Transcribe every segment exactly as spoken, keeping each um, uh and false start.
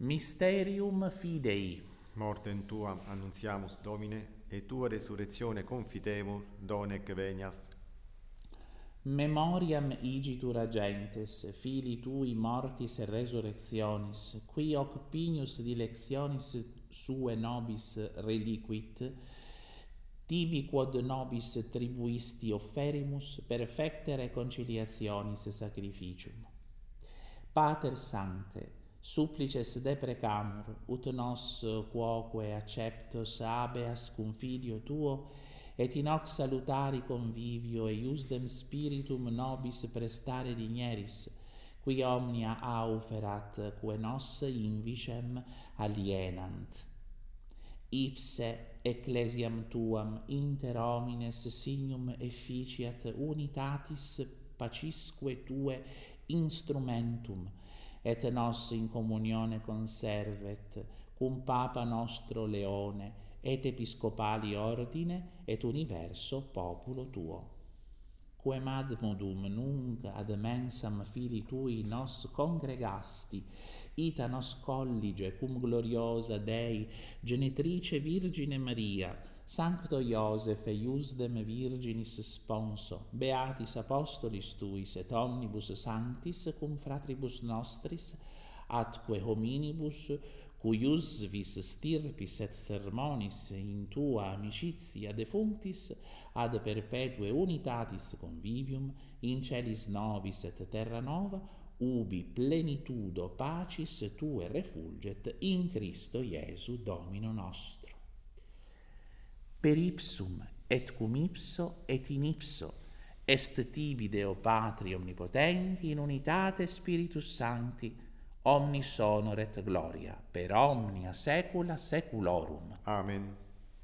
Mysterium Fidei. Mortem tuam annunziamus, Domine, et tua resurrectione confitemur, donec venias. Memoriam igitur agentes, fili tui mortis et resurrectionis, qui hoc pignus dilectionis sue nobis reliquit, tibi quod nobis tribuisti offerimus perfecte reconciliationis sacrificium. Pater Sancte, supplices deprecamur, ut nos quoque acceptos habeas cum Filio Tuo, et in hoc salutari convivio eiusdem spiritum nobis prestare digneris, qui omnia auferat quae nos invicem alienant. Ipse ecclesiam tuam inter homines signum efficiat unitatis pacisque tue instrumentum, et nos in communione conservet cum Papa nostro Leone et episcopali ordine et universo populo tuo. Quem ad modum nunc ad mensam Filii tui nos congregasti, ita nos collige cum gloriosa Dei Genetrice Virgine Maria, Sancto Iosef eiusdem Virginis sponso, beatis apostolis tuis et omnibus sanctis cum fratribus nostris, atque hominibus cuius vis stirpis et sermonis in tua amicitia defunctis ad perpetue unitatis convivium in celis novis et terra nova, ubi plenitudo pacis tue refulget in Christo Iesu Domino nostro. Per ipsum et cum ipso et in ipso est tibi Deo Patri omnipotenti in unitate Spiritus Sancti, omnis honor et gloria per omnia saecula saeculorum. Amen.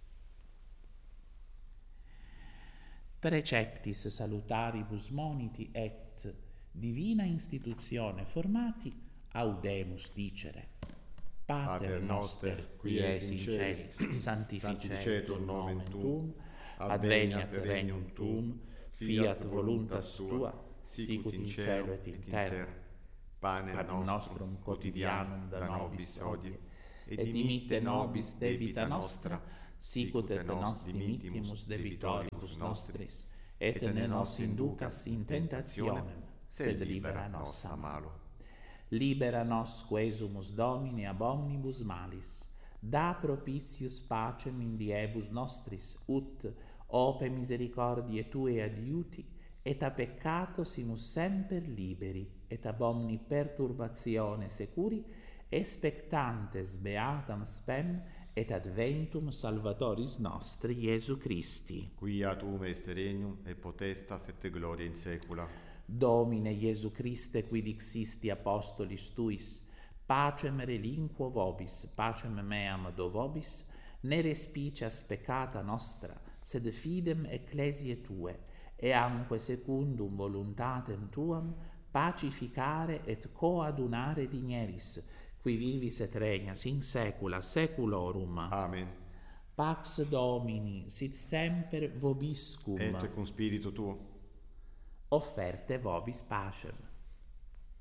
Preceptis salutaribus moniti et divina institutione formati audemus dicere. Pater noster, qui es in celis, sanctificetur nomen tuum, adveniat regnum tuum, fiat voluntas tua, sicut in cielo et in terra. Panem nostrum quotidianum da nobis hodie, et dimitte nobis debita nostra, sicut et nos dimittimus debitoribus nostris, et ne nos inducas in tentationem, sed libera nos a malo. Libera nos quesumus Domine ab omnibus malis, da propitius pacem in diebus nostris, ut, ope misericordie Tue adiuti, et a peccato simus semper liberi, et ab omni perturbatione securi, expectantes beatam spem, et adventum Salvatoris nostri Iesu Christi. Quia tuum est regnum, et potestas et gloria in saecula. Domine Iesu Christe, qui dixisti apostolis tuis, pacem relinquo vobis, pacem meam do vobis, ne respicias peccata nostra, sed fidem ecclesiae Tue, e amque secundum voluntatem Tuam, pacificare et coadunare digneris, qui vivis et regnas in saecula saeculorum. Amen. Pax Domini sit semper vobiscum. Et cum spiritu tuo. Offerte vobis pacem.